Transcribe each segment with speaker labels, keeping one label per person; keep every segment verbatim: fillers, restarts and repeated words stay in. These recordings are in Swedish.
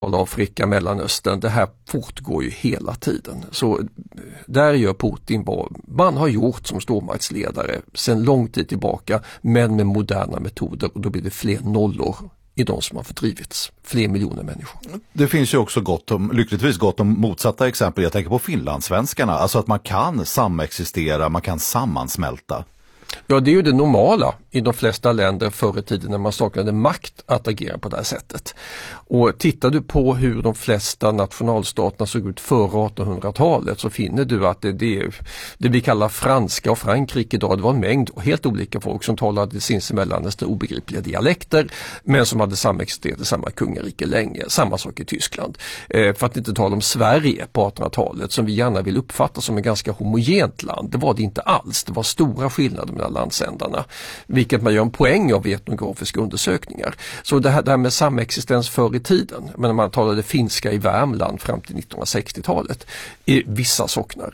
Speaker 1: Afrika, Mellanöstern, det här fortgår ju hela tiden. Så där gör Putin vad man har gjort som stormaktsledare sedan lång tid tillbaka, men med moderna metoder, och då blir det fler nollor i de som har fördrivits. Fler miljoner människor.
Speaker 2: Det finns ju också gott om, lyckligtvis gott om motsatta exempel. Jag tänker på finlandssvenskarna. Alltså att man kan samexistera, man kan sammansmälta.
Speaker 1: Ja, det är ju det normala i de flesta länder förr i tiden när man saknade makt att agera på det här sättet. Och tittar du på hur de flesta nationalstaterna såg ut före artonhundratalet så finner du att det, det, det vi kallar franska och Frankrike idag, det var en mängd och helt olika folk som talade sinsemellan nästan obegripliga dialekter, men som hade samexisterat i samma kungarike länge. Samma sak i Tyskland. Eh, för att inte tala om Sverige på artonhundratalet som vi gärna vill uppfatta som en ganska homogent land. Det var det inte alls. Det var stora skillnader mellan landsändarna, vilket man gör en poäng av i etnografiska undersökningar. Så det här, det här med samexistens förr i tiden, men när man talade finska i Värmland fram till nittonhundrasextiotalet i vissa socknar,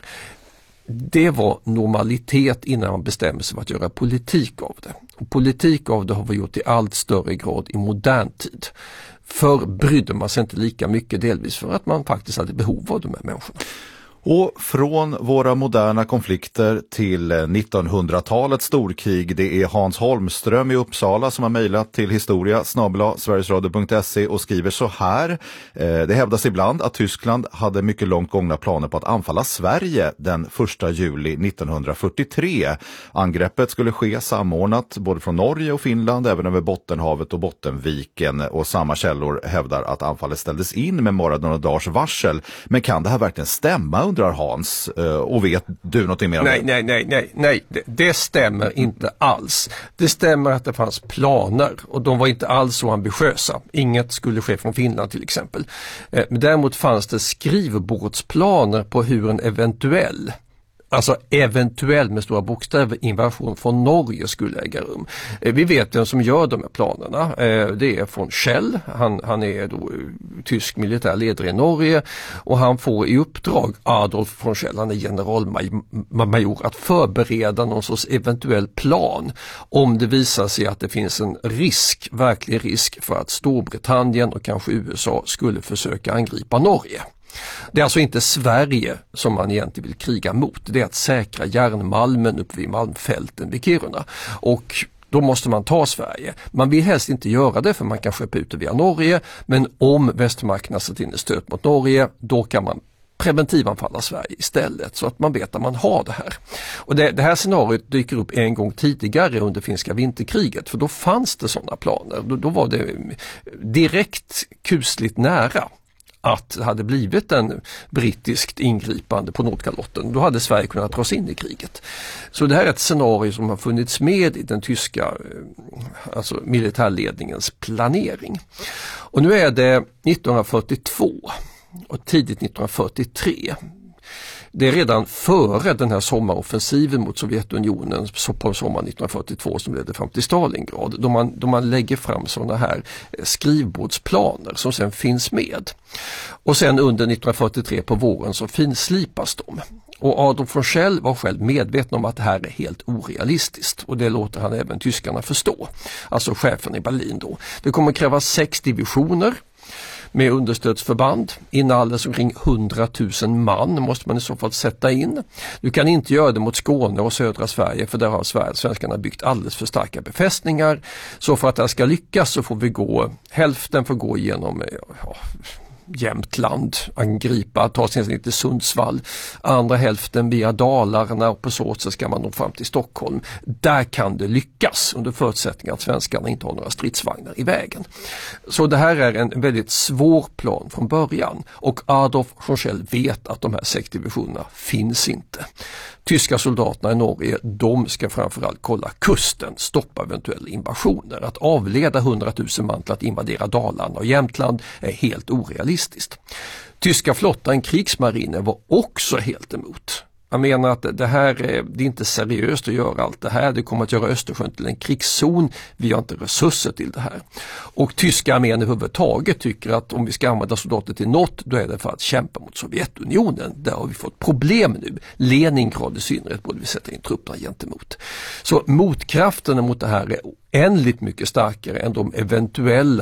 Speaker 1: det var normalitet innan man bestämde sig för att göra politik av det. Och politik av det har vi gjort i allt större grad i modern tid. Förr brydde man sig inte lika mycket, delvis för att man faktiskt hade behov av de här människorna.
Speaker 2: Och från våra moderna konflikter till nittonhundratalets storkrig, det är Hans Holmström i Uppsala som har mejlat till historia snabel-a sverigesradio punkt se och skriver så här. Det hävdas ibland att Tyskland hade mycket långt gångna planer på att anfalla Sverige den första juli nittonhundrafyrtiotre. Angreppet skulle ske samordnat både från Norge och Finland, även över Bottenhavet och Bottenviken, och samma källor hävdar att anfallet ställdes in med bara några dagars varsel. Men kan det här verkligen stämma, undrar Hans, och vet du någonting mer om
Speaker 1: nej,
Speaker 2: det?
Speaker 1: Nej, nej, nej, nej. Det, det stämmer inte alls. Det stämmer att det fanns planer och de var inte alls så ambitiösa. Inget skulle ske från Finland till exempel. Men däremot fanns det skrivbordsplaner på hur en eventuell Alltså eventuell med stora bokstäver invasion från Norge skulle äga rum. Vi vet vem som gör de här planerna. Det är von Schell. Han, han är då tysk militärledare i Norge och han får i uppdrag Adolf von Schell, han är generalmajor, att förbereda någon sorts eventuell plan om det visar sig att det finns en risk, verklig risk för att Storbritannien och kanske U S A skulle försöka angripa Norge. Det är alltså inte Sverige som man egentligen vill kriga mot. Det är att säkra järnmalmen uppe vid Malmfälten vid Kiruna. Och då måste man ta Sverige. Man vill helst inte göra det för man kan skeppa ut det via Norge. Men om västmakterna sätter in en stöt mot Norge, då kan man preventivanfalla Sverige istället, så att man vet att man har det här. Och det, det här scenariot dyker upp en gång tidigare under finska vinterkriget, för då fanns det sådana planer. Då, då var det direkt kusligt nära att det hade blivit en brittiskt ingripande på Nordkalotten. Då hade Sverige kunnat dras in i kriget. Så det här är ett scenario som har funnits med i den tyska alltså militärledningens planering. Och nu är det nittonhundrafyrtiotvå och tidigt nittonhundrafyrtiotre. Det är redan före den här sommaroffensiven mot Sovjetunionen på sommaren nittonhundrafyrtiotvå som ledde fram till Stalingrad, då man, då man lägger fram sådana här skrivbordsplaner som sen finns med. Och sen under nittonhundrafyrtiotre på våren så finslipas de. Och Adolf von Schell var själv medveten om att det här är helt orealistiskt, och det låter han även tyskarna förstå. Alltså chefen i Berlin då. Det kommer krävas sex divisioner med understödsförband. Inalles omkring hundratusen man måste man i så fall sätta in. Du kan inte göra det mot Skåne och södra Sverige, för där har Sverige, svenskarna byggt alldeles för starka befästningar. Så för att det här ska lyckas så får vi gå, hälften får gå igenom ja, Jämtland, angripa, ta sig ner till Sundsvall, andra hälften via Dalarna, och på så sätt ska man nå fram till Stockholm. Där kan det lyckas under förutsättning att svenskarna inte har några stridsvagnar i vägen. Så det här är en väldigt svår plan från början, och Adolf von Schell vet att de här sex divisionerna finns inte. Tyska soldaterna i Norge, de ska framförallt kolla kusten, stoppa eventuella invasioner. Att avleda hundratusen man till att invadera Dalarna och Jämtland är helt orealistiskt. Tyska flottan, krigsmarinen, var också helt emot. Jag menar att det här är, det är inte seriöst att göra allt det här. Det kommer att göra Östersjön till en krigszon. Vi har inte resurser till det här. Och tyska armén överhuvudtaget tycker att om vi ska använda soldater till något, då är det för att kämpa mot Sovjetunionen. Där har vi fått problem nu. Leningrad i synnerhet borde vi sätta in trupperna gentemot. Så motkrafterna mot det här är oändligt mycket starkare än de eventuella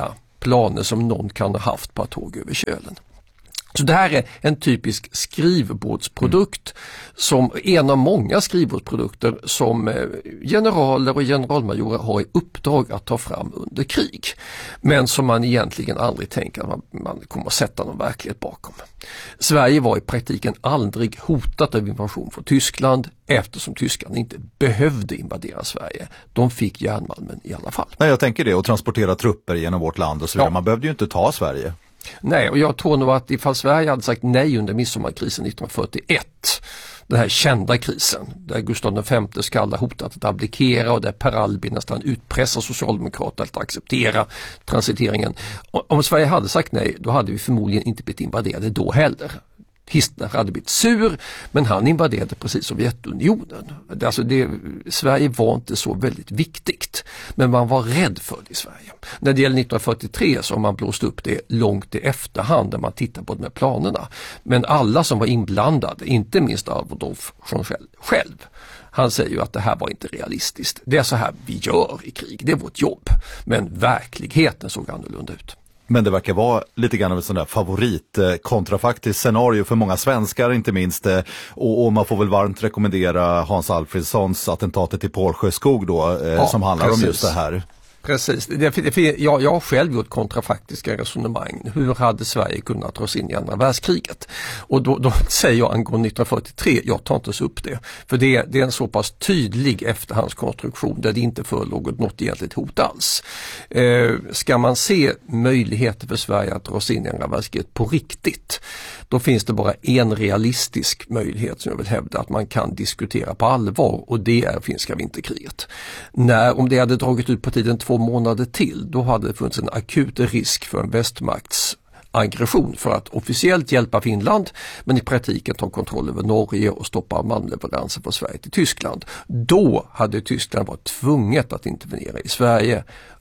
Speaker 1: planer som någon kan ha haft på att tåg över Kölen. Så det här är en typisk skrivbordsprodukt, mm. som en av många skrivbordsprodukter som generaler och generalmajorer har i uppdrag att ta fram under krig. Men som man egentligen aldrig tänker att man, man kommer att sätta någon verklighet bakom. Sverige var i praktiken aldrig hotat av invasion från Tyskland eftersom tyskarna inte behövde invadera Sverige. De fick järnmalmen i alla fall.
Speaker 2: Nej, jag tänker det, och transportera trupper genom vårt land och så vidare. Ja. Man behövde ju inte ta Sverige.
Speaker 1: Nej, och jag tror nog att ifall Sverige hade sagt nej under midsommarkrisen nittonhundrafyrtioett, den här kända krisen där Gustav den femte skall ha hotat att abdikera och där Per Albin nästan utpressar socialdemokrater att acceptera transiteringen. Om Sverige hade sagt nej, då hade vi förmodligen inte blivit invaderade då heller. Hitler hade blivit sur, men han invaderade precis Sovjetunionen. Alltså det, Sverige var inte så väldigt viktigt, men man var rädd för det i Sverige. När det gäller nittonhundrafyrtiotre så har man blåst upp det långt i efterhand när man tittar på de här planerna. Men alla som var inblandade, inte minst Adolf själv, han säger ju att det här var inte realistiskt. Det är så här vi gör i krig, det är vårt jobb. Men verkligheten såg annorlunda ut.
Speaker 2: Men det verkar vara lite grann av ett sån där favorit eh, kontrafaktiskt scenario för många svenskar inte minst. Eh, och, och man får väl varmt rekommendera Hans Alfredssons attentatet i Pålsjöskog då, eh, ja, som handlar precis om just det här.
Speaker 1: Precis, det, det, jag, jag har själv gjort kontrafaktiska resonemang. Hur hade Sverige kunnat dras in i andra världskriget? Och då, då säger jag angående nittonhundrafyrtiotre, jag tar inte upp det. För det, det är en så pass tydlig efterhandskonstruktion där det inte förelåg något egentligt hot alls. Eh, ska man se möjligheter för Sverige att dras in i andra världskriget på riktigt, då finns det bara en realistisk möjlighet som jag vill hävda att man kan diskutera på allvar, och det är finska vinterkriget. När, om det hade dragit ut på tiden två månader till, då hade det funnits en akut risk för en västmakts aggression för att officiellt hjälpa Finland, men i praktiken ta kontroll över Norge och stoppa malmleveranser från Sverige till Tyskland. Då hade Tyskland varit tvunget att intervenera i Sverige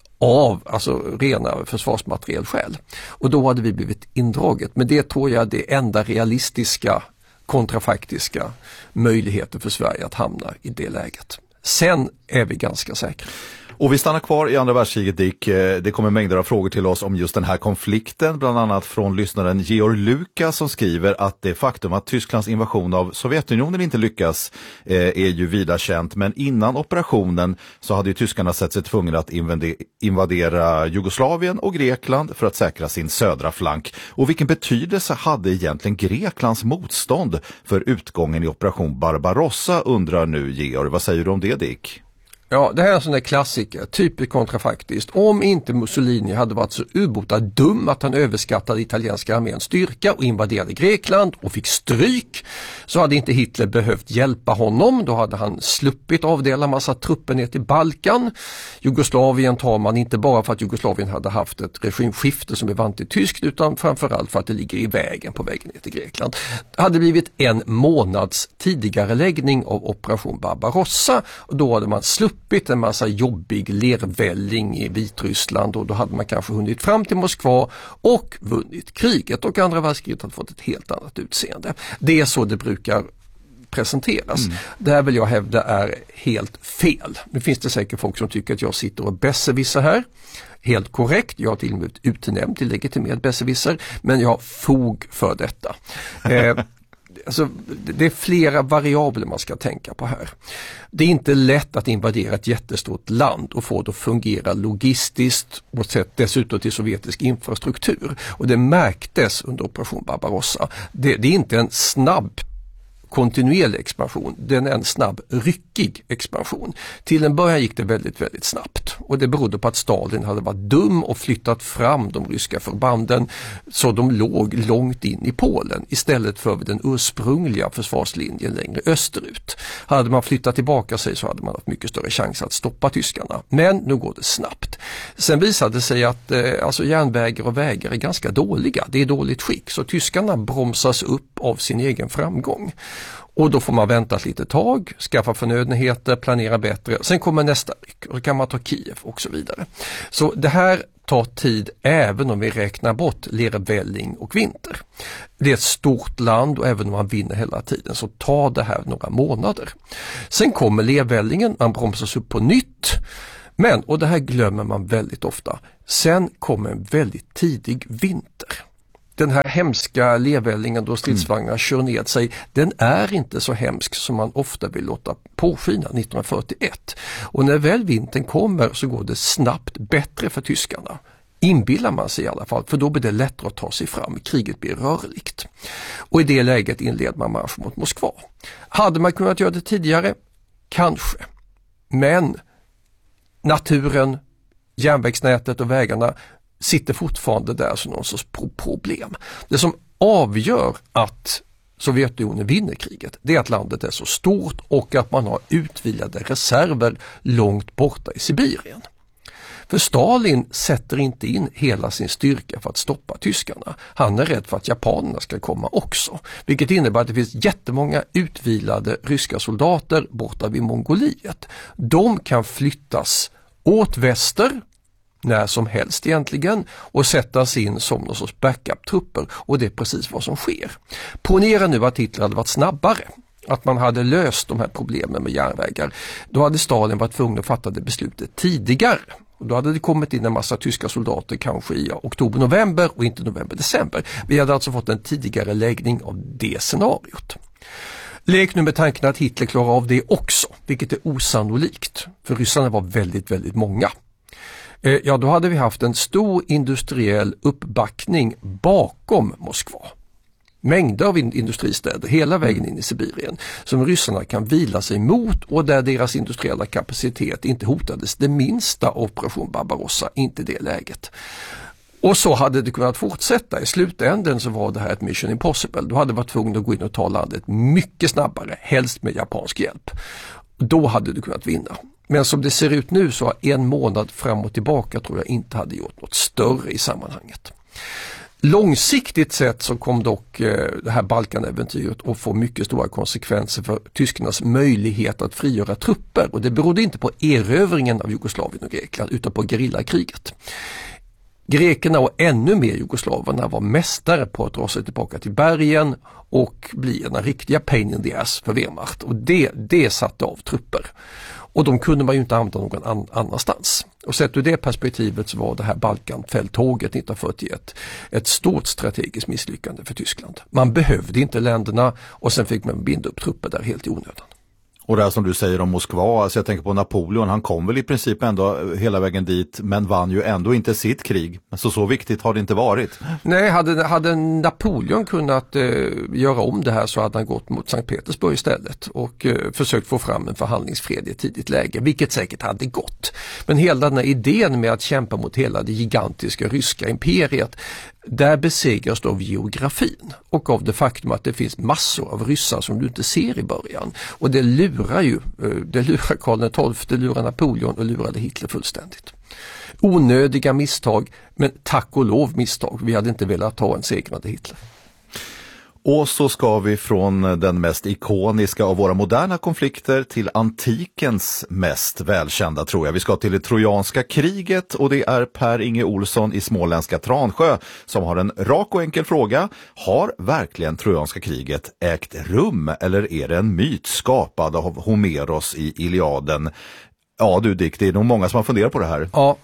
Speaker 1: av alltså rena försvarsmaterielskäl. Och då hade vi blivit indraget. Men det tror jag är det enda realistiska, kontrafaktiska möjligheten för Sverige att hamna i det läget. Sen är vi ganska säkra.
Speaker 2: Och vi stannar kvar i andra världskriget, Dick. Det kommer mängder av frågor till oss om just den här konflikten, bland annat från lyssnaren Georg Lukas som skriver att det faktum att Tysklands invasion av Sovjetunionen inte lyckas eh, är ju vida känt, men innan operationen så hade ju tyskarna sett sig tvungna att invadera Jugoslavien och Grekland för att säkra sin södra flank. Och vilken betydelse hade egentligen Greklands motstånd för utgången i operation Barbarossa, undrar nu Georg. Vad säger du om det, Dick?
Speaker 1: Ja, det här är en sån där klassiker, typiskt kontrafaktiskt. Om inte Mussolini hade varit så ubotad dum att han överskattade italienska arméns styrka och invaderade Grekland och fick stryk, så hade inte Hitler behövt hjälpa honom. Då hade han sluppit avdela massa trupper ner till Balkan. Jugoslavien tar man inte bara för att Jugoslavien hade haft ett regimskifte som är vant till tyskt, utan framförallt för att det ligger i vägen på vägen ner till Grekland. Det hade blivit en månads tidigare läggning av operation Barbarossa, och då hade man sluppit en massa jobbig lervälling i Vitryssland, och då hade man kanske hunnit fram till Moskva och vunnit kriget, och andra världskriget hade fått ett helt annat utseende. Det är så det brukar presenteras. Mm. Det här vill jag hävda är helt fel. Nu finns det säkert folk som tycker att jag sitter och besserwisser här. Helt korrekt, jag har till och med utnämnt till legitimerad besserwisser, men jag har fog för detta. eh, Alltså, det är flera variabler man ska tänka på här. Det är inte lätt att invadera ett jättestort land och få det att fungera logistiskt och sett dessutom till sovjetisk infrastruktur. Och det märktes under operation Barbarossa. Det, det är inte en snabb kontinuerlig expansion, den är en snabb ryckig expansion. Till en början gick det väldigt, väldigt snabbt, och det berodde på att Stalin hade varit dum och flyttat fram de ryska förbanden så de låg långt in i Polen istället för den ursprungliga försvarslinjen längre österut. Hade man flyttat tillbaka sig så hade man haft mycket större chans att stoppa tyskarna, men nu går det snabbt. Sen visade det sig att eh, alltså järnvägar och vägar är ganska dåliga, det är dåligt skick, så tyskarna bromsas upp av sin egen framgång. Och då får man vänta ett litet tag, skaffa förnödenheter, planera bättre. Sen kommer nästa ryck och då kan man ta Kiev och så vidare. Så det här tar tid även om vi räknar bort lervälling och vinter. Det är ett stort land, och även om man vinner hela tiden så tar det här några månader. Sen kommer lervällingen, man bromsas upp på nytt. Men, och det här glömmer man väldigt ofta, sen kommer en väldigt tidig vinter. Den här hemska lervällingen då stridsvagnar mm. kör ned sig, den är inte så hemsk som man ofta vill låta påskina nittonhundrafyrtioett. Och när väl vintern kommer så går det snabbt bättre för tyskarna. Inbillar man sig i alla fall, för då blir det lättare att ta sig fram. Kriget blir rörligt. Och i det läget inleder man marsch mot Moskva. Hade man kunnat göra det tidigare? Kanske. Men naturen, järnvägsnätet och vägarna sitter fortfarande där som någon sorts problem. Det som avgör att Sovjetunionen vinner kriget, det är att landet är så stort och att man har utvilade reserver långt borta i Sibirien. För Stalin sätter inte in hela sin styrka för att stoppa tyskarna. Han är rädd för att japanerna ska komma också. Vilket innebär att det finns jättemånga utvilade ryska soldater borta vid Mongoliet. De kan flyttas åt väster när som helst egentligen och sättas in som någon sorts backup-trupper, och det är precis vad som sker. Ponera nu att Hitler hade varit snabbare, att man hade löst de här problemen med järnvägar. Då hade Stalin varit tvungen att fatta det beslutet tidigare. Och då hade det kommit in en massa tyska soldater kanske i oktober-november och inte november-december. Vi hade alltså fått en tidigare läggning av det scenariot. Lek nu med tanken att Hitler klarar av det också, vilket är osannolikt, för ryssarna var väldigt, väldigt många. Ja, då hade vi haft en stor industriell uppbackning bakom Moskva. Mängder av industristäder hela vägen in i Sibirien som ryssarna kan vila sig mot och där deras industriella kapacitet inte hotades det minsta av Operation Barbarossa, inte det läget. Och så hade det kunnat fortsätta. I slutänden så var det här ett mission impossible. Då hade varit tvungen att gå in och ta landet mycket snabbare, helst med japansk hjälp. Då hade du kunnat vinna. Men som det ser ut nu så har en månad fram och tillbaka tror jag inte hade gjort något större i sammanhanget. Långsiktigt sett så kom dock eh, det här Balkanäventyret att få mycket stora konsekvenser för tyskarnas möjlighet att frigöra trupper, och det berodde inte på erövringen av Jugoslavien och Grekland utan på gerillakriget. Grekerna och ännu mer jugoslaverna var mästare på att dra sig tillbaka till bergen och bli en riktiga pain in the ass för Wehrmacht, och det, det satte av trupper. Och de kunde man ju inte använda någon an- annanstans. Och sett ur det perspektivet så var det här Balkanfälttåget nittonhundrafyrtioett ett stort strategiskt misslyckande för Tyskland. Man behövde inte länderna och sen fick man binda upp trupper där helt i onödan.
Speaker 2: Och det här som du säger om Moskva, alltså jag tänker på Napoleon, han kom väl i princip ändå hela vägen dit men vann ju ändå inte sitt krig. Så så viktigt har det inte varit.
Speaker 1: Nej, hade, hade Napoleon kunnat eh, göra om det här så hade han gått mot Sankt Petersburg istället och eh, försökt få fram en förhandlingsfred i ett tidigt läge, vilket säkert hade gått. Men hela den här idén med att kämpa mot hela det gigantiska ryska imperiet, där besegras då av geografin och av det faktum att det finns massor av ryssar som du inte ser i början. Och det lurar ju, det lurar Karl den tolfte, det lurar Napoleon och lurade Hitler fullständigt. Onödiga misstag, men tack och lov misstag. Vi hade inte velat ta en segrande Hitler.
Speaker 2: Och så ska vi från den mest ikoniska av våra moderna konflikter till antikens mest välkända, tror jag. Vi ska till det trojanska kriget, och det är Per-Inge Olsson i småländska Transjö som har en rak och enkel fråga. Har verkligen trojanska kriget ägt rum, eller är det en myt skapad av Homeros i Iliaden? Ja du Dick, det är nog många som har funderat på det här.
Speaker 1: Ja.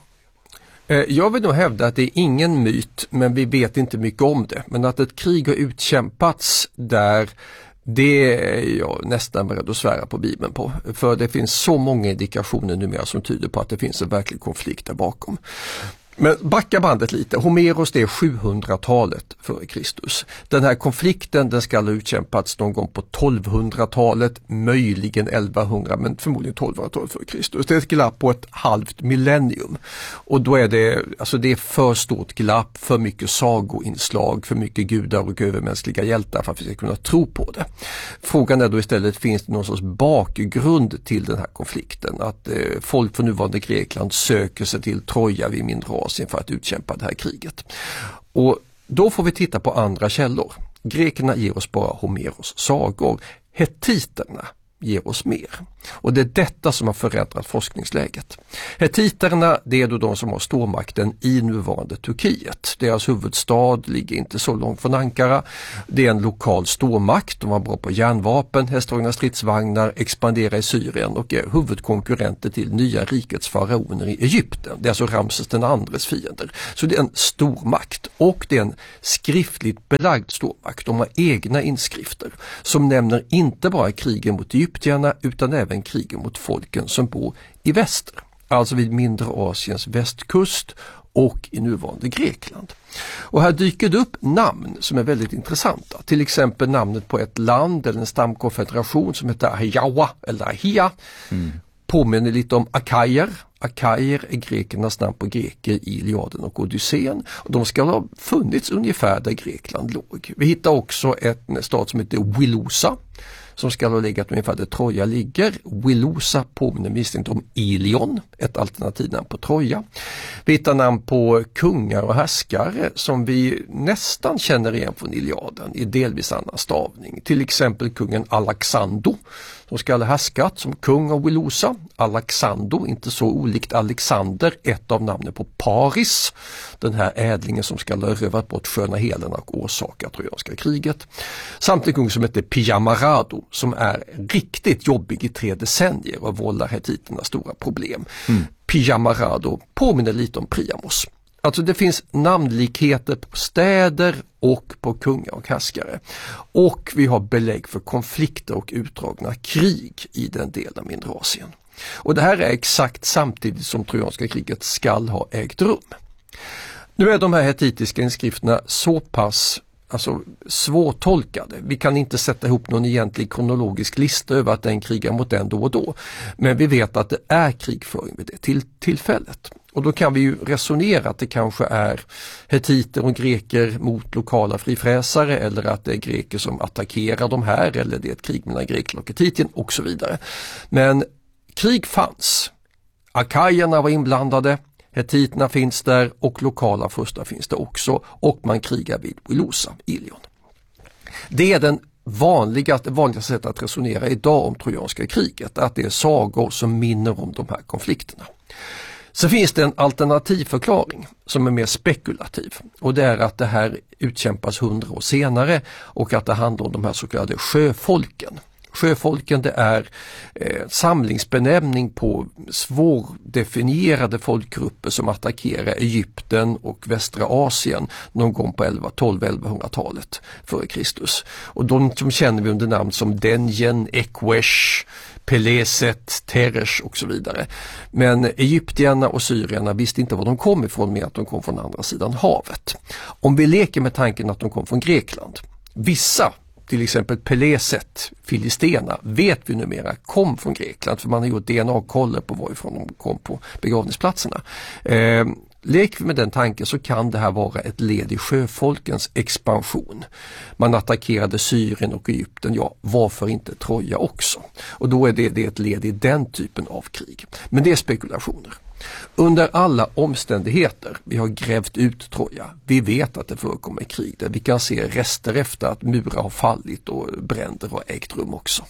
Speaker 1: Jag vill nog hävda att det är ingen myt, men vi vet inte mycket om det. Men att ett krig har utkämpats där, det är jag nästan beredd att svära på Bibeln på. För det finns så många indikationer numera som tyder på att det finns en verklig konflikt där bakom. Men backa bandet lite. Homeros, det är sjuhundratalet före Kristus. Den här konflikten, den ska ha utkämpats någon gång på tolvhundratalet, möjligen elvahundra, men förmodligen tolvhundratalet före Kristus. Det är ett glapp på ett halvt millennium. Och då är det, alltså det är för stort glapp, för mycket sagoinslag, för mycket gudar och övermänskliga hjältar för att vi ska kunna tro på det. Frågan är då istället, finns det någon sorts bakgrund till den här konflikten? Att eh, folk från nuvarande Grekland söker sig till Troja vid mindre Asien för att utkämpa det här kriget. Och då får vi titta på andra källor. Grekerna ger oss bara Homeros sagor. Hettiterna ger oss mer. Och det är detta som har förändrat forskningsläget. Hettiterna, det är då de som har stormakten i nuvarande Turkiet. Deras huvudstad ligger inte så långt från Ankara. Det är en lokal stormakt, de var bra på järnvapen, hästdragna stridsvagnar, expanderar i Syrien och är huvudkonkurrenter till nya rikets faraoner i Egypten. Det är alltså Ramses den andres fiender. Så det är en stormakt och det är en skriftligt belagd stormakt. De har egna inskrifter som nämner inte bara krigen mot egyptierna utan även krigen mot folken som bor i väster. Alltså vid Mindre Asiens västkust och i nuvarande Grekland. Och här dyker det upp namn som är väldigt intressanta. Till exempel namnet på ett land eller en stamkonfederation som heter Ahiawa eller Ahia. Mm. Påminner lite om Akajer. Akajer är grekernas namn på greker i Iliaden och Odysseen. Och de ska ha funnits ungefär där Grekland låg. Vi hittar också en stad som heter Wilosa som ska ha legat ungefär där Troja ligger. Wilosa påminner misstänkt om Ilion, ett alternativnamn på Troja. Vi hittar namn på kungar och härskare som vi nästan känner igen från Iliaden i delvis annan stavning. Till exempel kungen Alexander som ska ha härskat som kung av Wilosa. Alexander, inte så olikt Alexander, ett av namnen på Paris. Den här ädlingen som ska ha rövat bort sköna Helena och orsakat trojanska kriget. Samt en kung som heter Pijamarado som är riktigt jobbig i tre decennier och vållar hettiterna stora problem. Mm. Pijamarado påminner lite om Priamos. Alltså det finns namnlikheter på städer och på kungar och härskare. Och vi har belägg för konflikter och utdragna krig i den delen av Mindre Asien. Och det här är exakt samtidigt som trojanska kriget skall ha ägt rum. Nu är de här hettitiska inskrifterna så pass alltså, svårtolkade. Vi kan inte sätta ihop någon egentlig kronologisk lista över att den krigar mot den då och då. Men vi vet att det är krigföring vid det till tillfället. Och då kan vi ju resonera att det kanske är hettiter och greker mot lokala frifräsare eller att det är greker som attackerar de här eller det är ett krig mellan Grekland och Hettitien och så vidare. Men krig fanns. Akajerna var inblandade, hettiterna finns där och lokala furstar finns det också och man krigar vid Wilosa, Ilion. Det är den vanligaste, vanligaste sättet att resonera idag om trojanska kriget, att det är sagor som minner om de här konflikterna. Så finns det en alternativ förklaring som är mer spekulativ och det är att det här utkämpas hundra år senare och att det handlar om de här så kallade sjöfolken. Sjöfolken det är eh, samlingsbenämning på svårdefinierade folkgrupper som attackerar Egypten och västra Asien någon gång på elva tolv elvahundratalet före Kristus. Och de som känner vi under namn som Denjen, Ekwesh, Peleset, Teresh och så vidare. Men egyptierna och syrierna visste inte var de kom ifrån med att de kom från andra sidan havet. Om vi leker med tanken att de kom från Grekland, vissa till exempel Peleset, Filistena, vet vi numera kom från Grekland för man har gjort D N A-koller på varifrån de kom på begravningsplatserna. Eh, leker vi med den tanken så kan det här vara ett led i sjöfolkens expansion. Man attackerade Syrien och Egypten, ja varför inte Troja också? Och då är det, det är ett led i den typen av krig. Men det är spekulationer. Under alla omständigheter, vi har grävt ut Troja, vi vet att det förekommer krig där vi kan se rester efter att murar har fallit och bränder har ägt rum också.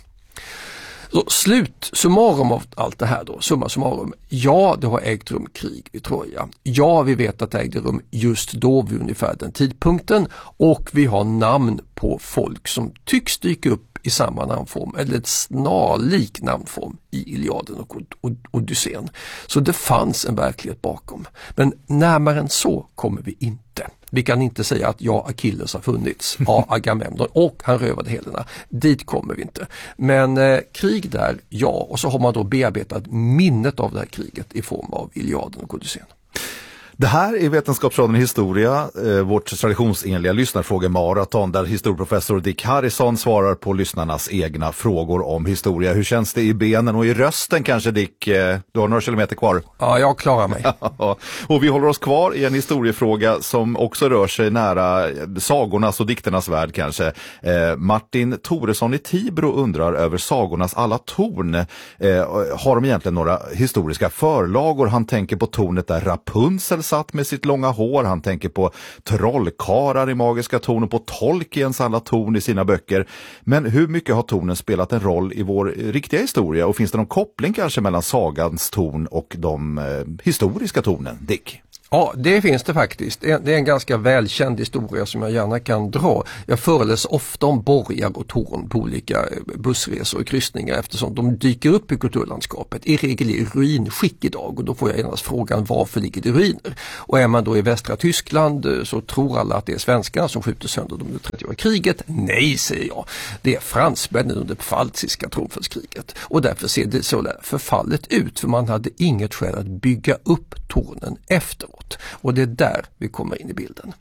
Speaker 1: Så slut summarum av allt det här då, summa summarum, ja det har ägt rum krig i Troja, ja vi vet att det ägde rum just då vid ungefär den tidpunkten och vi har namn på folk som tycks dyka upp i samma namnform eller ett snarlik namnform i Iliaden och Odysseen. Så det fanns en verklighet bakom. Men närmare än så kommer vi inte. Vi kan inte säga att ja, Achilles har funnits, ja, Agamemnon och han rövade Helena. Dit kommer vi inte. Men eh, krig där, ja. Och så har man då bearbetat minnet av det här kriget i form av Iliaden och Odysseen.
Speaker 2: Det här är Vetenskapsradion historia, eh, vårt traditionsenliga lyssnarfrågemaraton där historieprofessor Dick Harrison svarar på lyssnarnas egna frågor om historia. Hur känns det i benen och i rösten kanske Dick? Eh, du har några kilometer kvar.
Speaker 1: Ja, jag klarar mig.
Speaker 2: Och vi håller oss kvar i en historiefråga som också rör sig nära sagornas och dikternas värld kanske. Eh, Martin Toresson i Tibro undrar över sagornas alla torn. Eh, har de egentligen några historiska förlagor? Han tänker på tornet där Rapunzel besatt med sitt långa hår. Han tänker på trollkarlar i Magiska torn och på Tolkiens alla torn i sina böcker. Men hur mycket har tornen spelat en roll i vår riktiga historia? Och finns det någon koppling kanske mellan sagans torn och de eh, historiska tornen, Dick?
Speaker 1: Ja, det finns det faktiskt. Det är en ganska välkänd historia som jag gärna kan dra. Jag föreläser ofta om borgar och torn på olika bussresor och kryssningar eftersom de dyker upp i kulturlandskapet. I regel i ruinskick idag och då får jag genast frågan varför ligger det ruiner? Och är man då i västra Tyskland så tror alla att det är svenskarna som skjuter sönder dem under trettioåriga kriget. Nej, säger jag. Det är fransmännen under pfalziska tronföljskriget. Och därför ser det så där förfallet ut för man hade inget skäl att bygga upp tornen efteråt. Och det är där vi kommer in i bilden.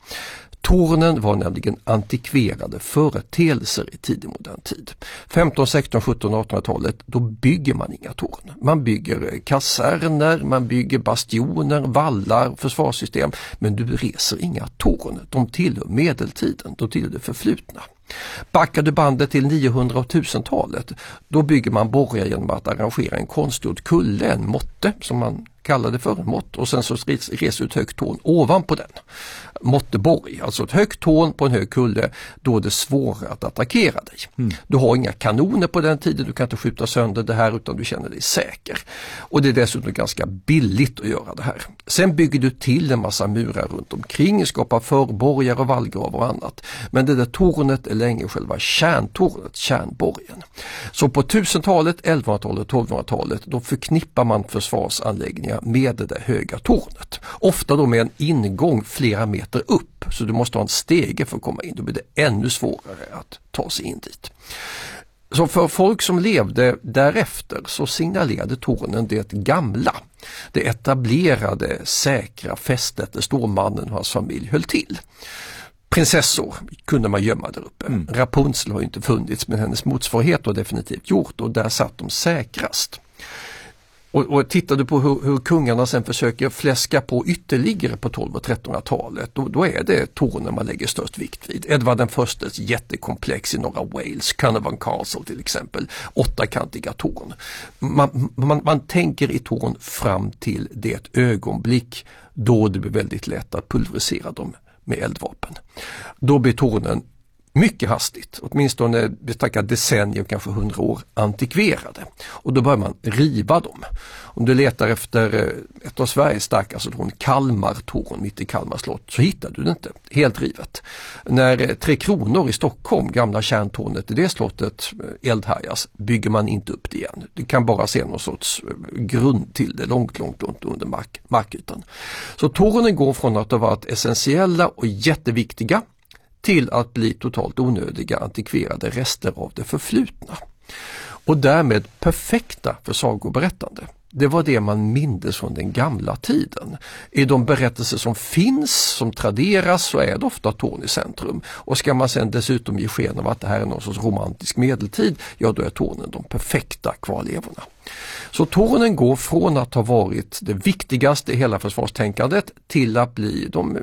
Speaker 1: Tornen var nämligen antikverade företeelser i tidig modern tid. femton, sexton, sjutton, artonhundratalet då bygger man inga torn. Man bygger kaserner, man bygger bastioner, vallar, försvarssystem. Men du reser inga torn. De tillhör medeltiden, de tillhör det förflutna. Backar du bandet till niohundra- och tusentalet då bygger man borgar genom att arrangera en konstgjord kulle, en måtte som man kallade för en mått och sen så reser ut högt torn ovanpå den. Måtteborg, alltså ett högt torn på en hög kulle, då är det svårare att attackera dig. Mm. Du har inga kanoner på den tiden, du kan inte skjuta sönder det här utan du känner dig säker. Och det är dessutom ganska billigt att göra det här. Sen bygger du till en massa murar runt omkring, skapar förborgar och vallgravar och annat. Men det där tornet är länge själva kärntornet, kärnborgen. Så på tusentalet, elvahundratalet, tolvhundratalet då förknippar man försvarsanläggningar med det där höga tornet. Ofta då med en ingång flera meter upp så du måste ha en stege för att komma in. Då blir det ännu svårare att ta sig in dit. Så för folk som levde därefter så signalerade tornen det gamla. Det etablerade, säkra fästet där stormannen och hans familj höll till. Prinsessor kunde man gömma där uppe. Mm. Rapunzel har ju inte funnits men hennes motsvarighet har definitivt gjort och där satt de säkrast. Och, och tittar du på hur, hur kungarna sen försöker fläska på ytterligare på tolv- och trettonhundratalet då, då är det tornen man lägger störst vikt vid. Edvard den förstes jättekomplex i norra Wales, Carnarvon Castle till exempel, åttakantiga torn. Man, man, man tänker i torn fram till det ögonblick då det blir väldigt lätt att pulverisera dem med eldvapen. Då blir tornen mycket hastigt, åtminstone betraktat decennier, kanske hundra år, antikverade. Och då börjar man riva dem. Om du letar efter ett av Sveriges starkaste torn, Kalmartorn mitt i Kalmar slott, så hittar du det inte. Helt rivet. När Tre Kronor i Stockholm, gamla kärntornet i det slottet, eldhärjas, bygger man inte upp det igen. Du kan bara se någon sorts grund till det långt, långt, långt under mark, markytan. Så tornen går från att ha varit essentiella och jätteviktiga till att bli totalt onödiga antikverade rester av det förflutna. Och därmed perfekta för sagoberättande. Det var det man mindes från den gamla tiden. I de berättelser som finns, som traderas, så är det ofta torn i centrum. Och ska man sen dessutom ge sken av att det här är någon sorts romantisk medeltid, ja då är tornen de perfekta kvarlevorna. Så tornen går från att ha varit det viktigaste i hela försvarstänkandet till att bli de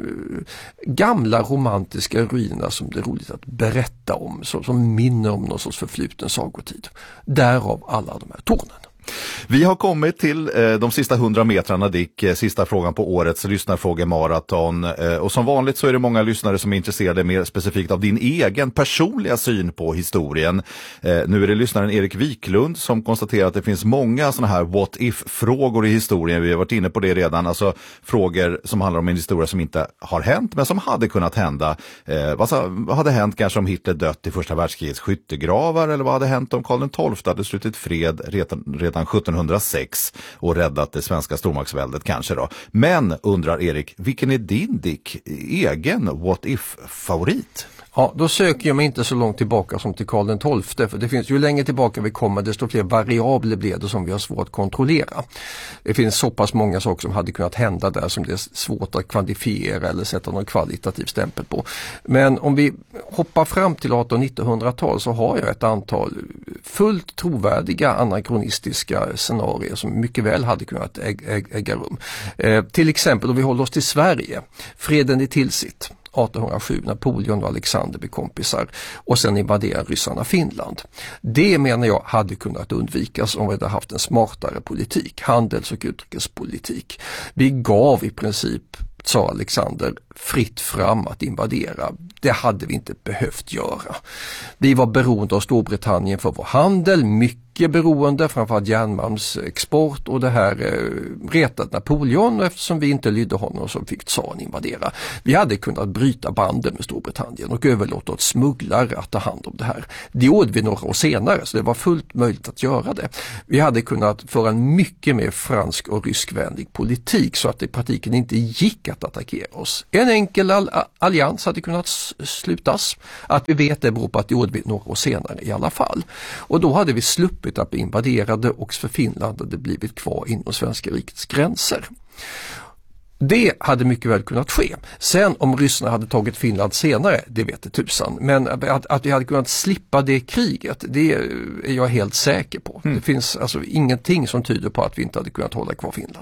Speaker 1: gamla romantiska ruinerna som det är roligt att berätta om, som minner om någon sorts förfluten sagotid. Därav alla de här tornen.
Speaker 2: Vi har kommit till eh, de sista hundra metrarna, Dick, eh, sista frågan på årets lyssnarfrågemaraton. Eh, och som vanligt så är det många lyssnare som är intresserade mer specifikt av din egen personliga syn på historien. Eh, nu är det lyssnaren Erik Wiklund som konstaterar att det finns många sådana här what if-frågor i historien. Vi har varit inne på det redan, alltså frågor som handlar om en historia som inte har hänt men som hade kunnat hända. Eh, vad, vad hade hänt kanske om Hitler dött i första världskrigets skyttegravar, eller vad hade hänt om Karl den tolfte hade slutit fred redan, redan sjuttonhundrasex och räddat det svenska stormaktsväldet kanske då. Men, undrar Erik, vilken är din, Dick, egen what if-favorit?
Speaker 1: Ja, då söker jag mig inte så långt tillbaka som till Karl den tolfte, för det finns ju längre tillbaka vi kommer desto fler variabler blir det som vi har svårt att kontrollera. Det finns så pass många saker som hade kunnat hända där som det är svårt att kvantifiera eller sätta någon kvalitativ stämpel på. Men om vi hoppar fram till artonhundra- och nittonhundratal så har jag ett antal fullt trovärdiga anakronistiska scenarier som mycket väl hade kunnat äg- äg- äga rum. Eh, till exempel om vi håller oss till Sverige, freden i Tilsit. artonhundrasju, Napoleon och Alexander blir kompisar och sen invaderar ryssarna Finland. Det menar jag hade kunnat undvikas om vi hade haft en smartare politik, handels- och utrikespolitik. Vi gav i princip sa Alexander, fritt fram att invadera. Det hade vi inte behövt göra. Vi var beroende av Storbritannien för vår handel, mycket beroende, framförallt järnmalmsexport, och det här eh, retat Napoleon, och eftersom vi inte lydde honom så fick tsaren invadera. Vi hade kunnat bryta banden med Storbritannien och överlåta åt smugglare att ta hand om det här. Det gjorde vi några år senare, så det var fullt möjligt att göra det. Vi hade kunnat föra en mycket mer fransk och ryskvänlig politik så att det i praktiken inte gick att attackera oss. En enkel all- allians hade kunnat s- slutas. Att vi vet det beror på att det gjorde vi några år senare i alla fall. Och då hade vi sluppit att bli invaderade, och för Finland hade det blivit kvar inom svenska rikets gränser. Det hade mycket väl kunnat ske. Sen om ryssarna hade tagit Finland senare, det vet det tusan. Men att, att vi hade kunnat slippa det kriget, det är jag helt säker på. Mm. Det finns alltså ingenting som tyder på att vi inte hade kunnat hålla kvar Finland.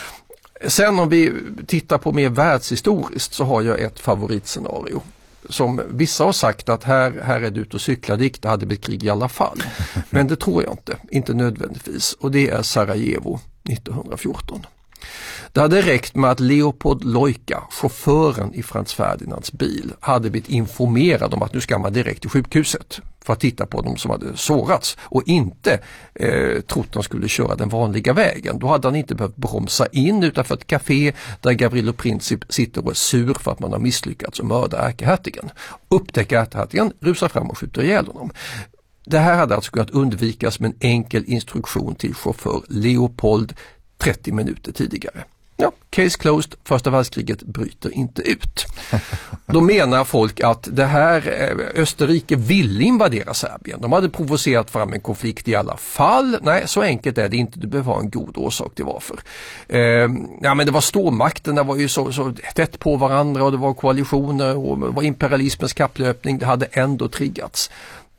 Speaker 1: Sen om vi tittar på mer världshistoriskt så har jag ett favoritscenario. Som vissa har sagt att här, här är det ut och cykla, det hade blivit krig i alla fall. Men det tror jag inte, inte nödvändigtvis. Och det är Sarajevo nittonhundrafjorton. Det hade räckt med att Leopold Lojka, chauffören i Frans Ferdinands bil, hade blivit informerad om att nu ska man direkt till sjukhuset för att titta på dem som hade sårats, och inte eh, trott att de skulle köra den vanliga vägen. Då hade han inte behövt bromsa in utanför ett café där Gavrilo Princip sitter och är sur för att man har misslyckats och mörda ärkehertigen. Upptäcker ärkehertigen, rusar fram och skjuter ihjäl honom. Det här hade alltså kunnat undvikas med en enkel instruktion till chaufför Leopold trettio minuter tidigare. Ja, case closed, första världskriget bryter inte ut. Då menar folk att det här Österrike ville invadera Serbien. De hade provocerat fram en konflikt i alla fall. Nej, så enkelt är det inte. Du behöver ha en god orsak till varför. Eh, ja, men det var stormakterna var ju så, så tätt på varandra, och det var koalitioner och det var imperialismens kapplöpning. Det hade ändå triggats.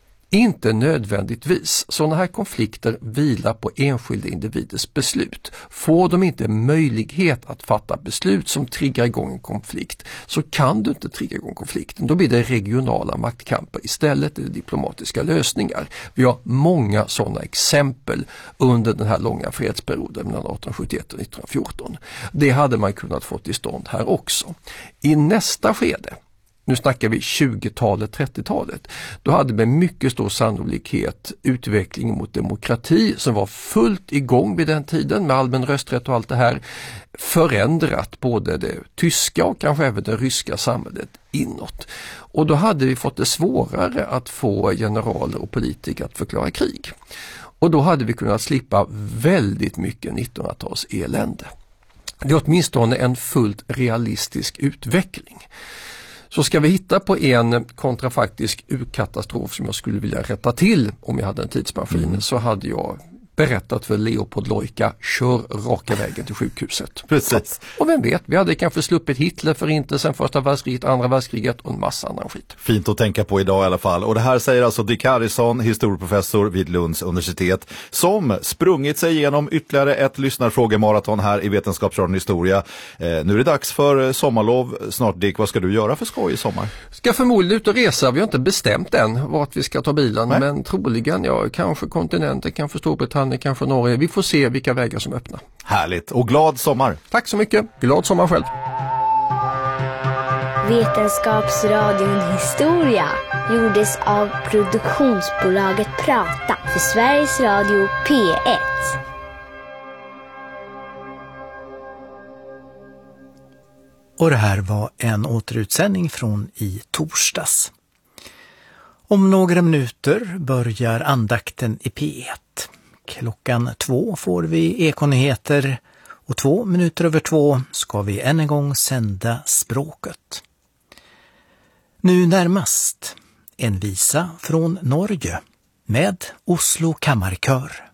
Speaker 1: Inte nödvändigtvis. Sådana här konflikter vilar på enskilda individers beslut. Får de inte möjlighet att fatta beslut som triggar igång en konflikt, så kan du inte trigga igång konflikten. Då blir det regionala maktkamper. Istället är det diplomatiska lösningar. Vi har många sådana exempel under den här långa fredsperioden mellan arton sjuttioett och nittonhundrafjorton. Det hade man kunnat få till stånd här också. I nästa skede, nu snackar vi tjugotalet, trettiotalet, då hade med mycket stor sannolikhet utvecklingen mot demokrati, som var fullt igång vid den tiden med allmän rösträtt och allt det här, förändrat både det tyska och kanske även det ryska samhället inåt. Och då hade vi fått det svårare att få generaler och politiker att förklara krig. Och då hade vi kunnat slippa väldigt mycket nittonhundratals elände. Det är åtminstone en fullt realistisk utveckling. Så ska vi hitta på en kontrafaktisk urkatastrof som jag skulle vilja rätta till om jag hade en tidsmaskin, mm. så hade jag berättat för Leopold Lojka, kör raka vägen till sjukhuset.
Speaker 2: Precis.
Speaker 1: Och vem vet, vi hade kanske sluppit Hitler för inte sen första världskriget, andra världskriget och en massa annan skit.
Speaker 2: Fint att tänka på idag i alla fall. Och det här säger alltså Dick Harrison, historieprofessor vid Lunds universitet, som sprungit sig igenom ytterligare ett lyssnarfrågemaraton här i Vetenskapsradion Historia. Eh, nu är det dags för sommarlov snart. Dick, vad ska du göra för skoj i sommar?
Speaker 1: Ska förmodligen ut och resa. Vi har inte bestämt än vart vi ska ta bilen. Nej. Men troligen, ja, kanske kontinenten, kanske Storbritannien, kanske Norge. Vi får se vilka vägar som öppnar.
Speaker 2: Härligt, och glad sommar.
Speaker 1: Tack så mycket. Glad sommar själv.
Speaker 3: Vetenskapsradion Historia gjordes av produktionsbolaget Prata för Sveriges Radio P ett.
Speaker 4: Och det här var en återutsändning från i torsdags. Om några minuter börjar andakten i P ett. Klockan två får vi Ekonyheter och två minuter över två ska vi än en gång sända språket. Nu närmast en visa från Norge med Oslo Kammarkör.